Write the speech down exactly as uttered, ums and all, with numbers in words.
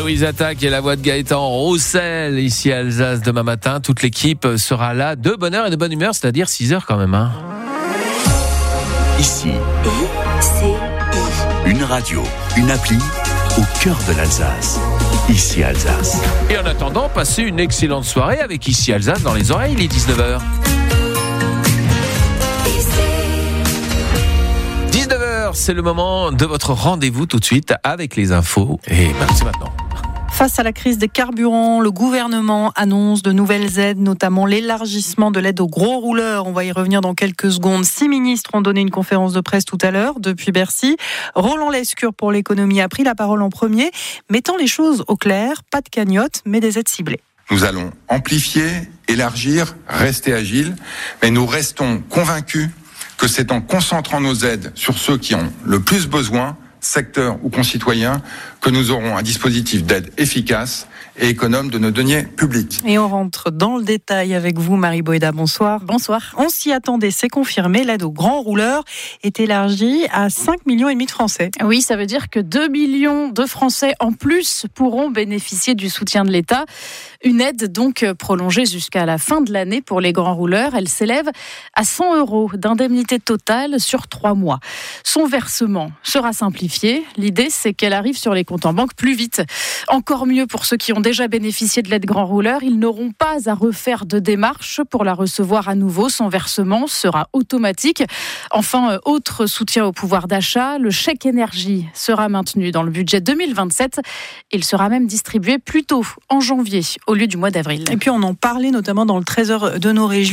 Héloïse Attaque et la voix de Gaëtan Roussel, ici à Alsace, demain matin. Toute l'équipe sera là de bonne heure et de bonne humeur, c'est-à-dire six heures quand même. Hein. Ici, c'est une radio, une appli au cœur de l'Alsace. Ici Alsace. Et en attendant, passez une excellente soirée avec Ici Alsace dans les oreilles, il est dix-neuf heures. dix-neuf heures, c'est le moment de votre rendez-vous tout de suite avec les infos. Et ben, c'est maintenant. Face à la crise des carburants, le gouvernement annonce de nouvelles aides, notamment l'élargissement de l'aide aux gros rouleurs. On va y revenir dans quelques secondes. Six ministres ont donné une conférence de presse tout à l'heure depuis Bercy. Roland Lescure pour l'économie a pris la parole en premier, mettant les choses au clair. Pas de cagnotte, mais des aides ciblées. Nous allons amplifier, élargir, rester agiles, mais nous restons convaincus que c'est en concentrant nos aides sur ceux qui ont le plus besoin, secteurs ou concitoyens, que nous aurons un dispositif d'aide efficace et économe de nos deniers publics. Et on rentre dans le détail avec vous, Marie Boéda. Bonsoir. Bonsoir. On s'y attendait, c'est confirmé. L'aide aux grands rouleurs est élargie à cinq millions et demi de Français. Oui, ça veut dire que deux millions de Français en plus pourront bénéficier du soutien de l'État. Une aide donc prolongée jusqu'à la fin de l'année pour les grands rouleurs. Elle s'élève à cent euros d'indemnité totale sur trois mois. Son versement sera simplifié. L'idée, c'est qu'elle arrive sur les comptes en banque plus vite. Encore mieux pour ceux qui ont déjà bénéficié de l'aide grand rouleur. Ils n'auront pas à refaire de démarche pour la recevoir à nouveau. Son versement sera automatique. Enfin, autre soutien au pouvoir d'achat, le chèque énergie sera maintenu dans le budget deux mille vingt-sept. Il sera même distribué plus tôt, en janvier, au lieu du mois d'avril. Et puis on en parlait notamment dans le treize heures de nos régions.